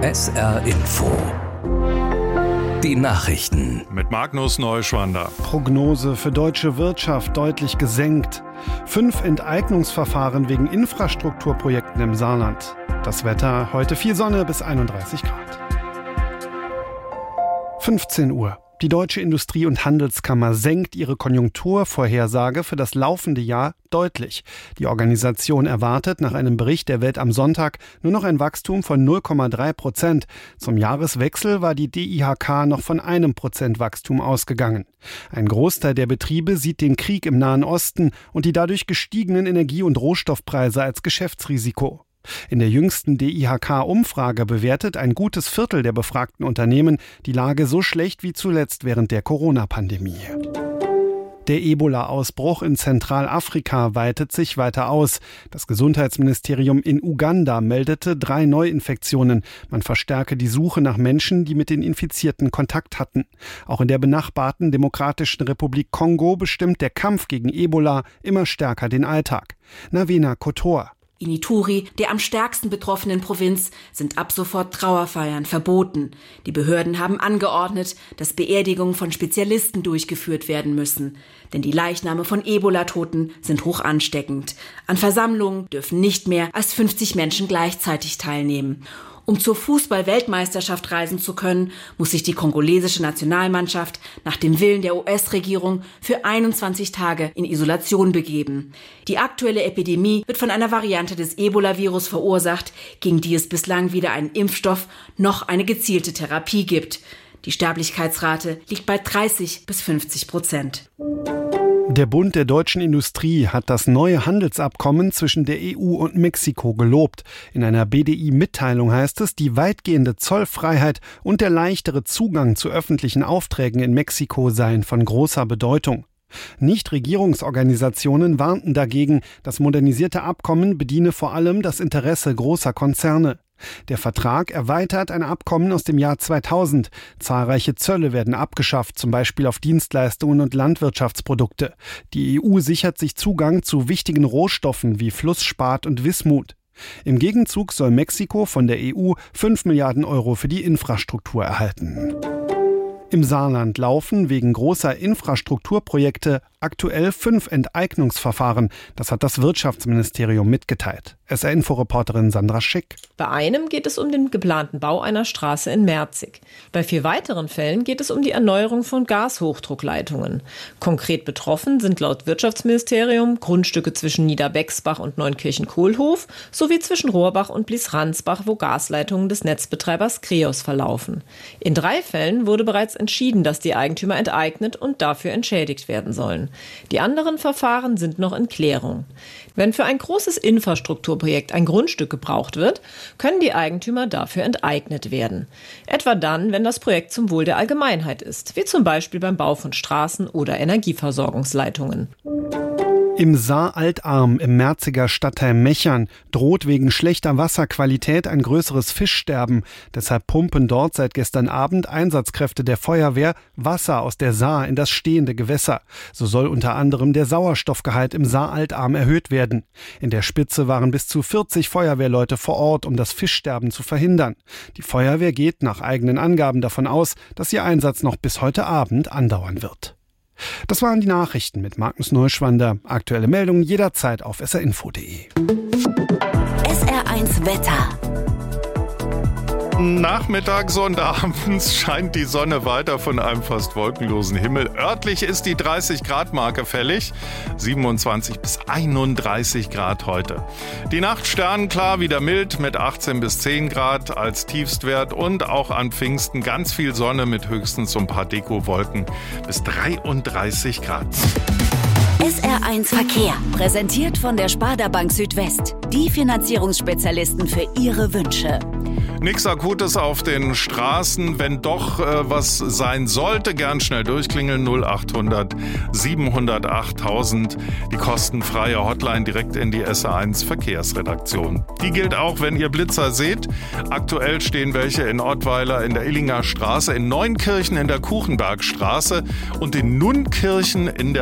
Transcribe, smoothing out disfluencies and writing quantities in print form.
SR Info. Die Nachrichten. Mit Magnus Neuschwander. Prognose für deutsche Wirtschaft deutlich gesenkt. 5 Enteignungsverfahren wegen Infrastrukturprojekten im Saarland. Das Wetter, heute viel Sonne bis 31 Grad. 15 Uhr. Die Deutsche Industrie- und Handelskammer senkt ihre Konjunkturvorhersage für das laufende Jahr deutlich. Die Organisation erwartet nach einem Bericht der Welt am Sonntag nur noch ein Wachstum von 0,3%. Zum Jahreswechsel war die DIHK noch von 1% Wachstum ausgegangen. Ein Großteil der Betriebe sieht den Krieg im Nahen Osten und die dadurch gestiegenen Energie- und Rohstoffpreise als Geschäftsrisiko. In der jüngsten DIHK-Umfrage bewertet ein gutes Viertel der befragten Unternehmen die Lage so schlecht wie zuletzt während der Corona-Pandemie. Der Ebola-Ausbruch in Zentralafrika weitet sich weiter aus. Das Gesundheitsministerium in Uganda meldete 3 Neuinfektionen. Man verstärke die Suche nach Menschen, die mit den Infizierten Kontakt hatten. Auch in der benachbarten Demokratischen Republik Kongo bestimmt der Kampf gegen Ebola immer stärker den Alltag. Navena Kotor. In Ituri, der am stärksten betroffenen Provinz, sind ab sofort Trauerfeiern verboten. Die Behörden haben angeordnet, dass Beerdigungen von Spezialisten durchgeführt werden müssen. Denn die Leichname von Ebola-Toten sind hoch ansteckend. An Versammlungen dürfen nicht mehr als 50 Menschen gleichzeitig teilnehmen. Um zur Fußball-Weltmeisterschaft reisen zu können, muss sich die kongolesische Nationalmannschaft nach dem Willen der US-Regierung für 21 Tage in Isolation begeben. Die aktuelle Epidemie wird von einer Variante des Ebola-Virus verursacht, gegen die es bislang weder einen Impfstoff noch eine gezielte Therapie gibt. Die Sterblichkeitsrate liegt bei 30-50%. Der Bund der deutschen Industrie hat das neue Handelsabkommen zwischen der EU und Mexiko gelobt. In einer BDI-Mitteilung heißt es, die weitgehende Zollfreiheit und der leichtere Zugang zu öffentlichen Aufträgen in Mexiko seien von großer Bedeutung. Nichtregierungsorganisationen warnten dagegen, das modernisierte Abkommen bediene vor allem das Interesse großer Konzerne. Der Vertrag erweitert ein Abkommen aus dem Jahr 2000. Zahlreiche Zölle werden abgeschafft, zum Beispiel auf Dienstleistungen und Landwirtschaftsprodukte. Die EU sichert sich Zugang zu wichtigen Rohstoffen wie Flussspat und Wismut. Im Gegenzug soll Mexiko von der EU 5 Milliarden Euro für die Infrastruktur erhalten. Im Saarland laufen wegen großer Infrastrukturprojekte aktuell 5 Enteignungsverfahren. Das hat das Wirtschaftsministerium mitgeteilt. SR-Info-Reporterin Sandra Schick. Bei einem geht es um den geplanten Bau einer Straße in Merzig. Bei 4 weiteren Fällen geht es um die Erneuerung von Gashochdruckleitungen. Konkret betroffen sind laut Wirtschaftsministerium Grundstücke zwischen Niederbexbach und Neunkirchen-Kohlhof sowie zwischen Rohrbach und Blies-Ransbach, wo Gasleitungen des Netzbetreibers Kreos verlaufen. In 3 Fällen wurde bereits entschieden, dass die Eigentümer enteignet und dafür entschädigt werden sollen. Die anderen Verfahren sind noch in Klärung. Wenn für ein großes Infrastrukturprojekt ein Grundstück gebraucht wird, können die Eigentümer dafür enteignet werden. Etwa dann, wenn das Projekt zum Wohl der Allgemeinheit ist, wie zum Beispiel beim Bau von Straßen oder Energieversorgungsleitungen. Im Saar-Altarm im Merziger Stadtteil Mechern droht wegen schlechter Wasserqualität ein größeres Fischsterben. Deshalb pumpen dort seit gestern Abend Einsatzkräfte der Feuerwehr Wasser aus der Saar in das stehende Gewässer. So soll unter anderem der Sauerstoffgehalt im Saar-Altarm erhöht werden. In der Spitze waren bis zu 40 Feuerwehrleute vor Ort, um das Fischsterben zu verhindern. Die Feuerwehr geht nach eigenen Angaben davon aus, dass ihr Einsatz noch bis heute Abend andauern wird. Das waren die Nachrichten mit Magnus Neuschwander. Aktuelle Meldungen jederzeit auf srinfo.de. SR1 Wetter. Nachmittags und abends scheint die Sonne weiter von einem fast wolkenlosen Himmel. Örtlich ist die 30-Grad-Marke fällig. 27 bis 31 Grad heute. Die Nacht sternenklar, wieder mild mit 18 bis 10 Grad als Tiefstwert und auch an Pfingsten ganz viel Sonne mit höchstens so ein paar Dekowolken bis 33 Grad. SR1 Verkehr, präsentiert von der Sparda Bank Südwest. Die Finanzierungsspezialisten für Ihre Wünsche. Nichts Akutes auf den Straßen. Wenn doch was sein sollte, gern schnell durchklingeln. 0800 708 1000. Die kostenfreie Hotline direkt in die SR1 Verkehrsredaktion. Die gilt auch, wenn ihr Blitzer seht. Aktuell stehen welche in Ottweiler in der Illinger Straße, in Neunkirchen in der Kuchenbergstraße und in Nunkirchen in der